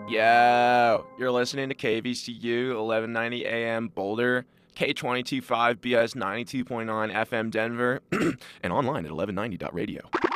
Yo, you're listening to KVCU 1190 AM Boulder, K225 BS 92.9 FM Denver, and online at 1190.radio.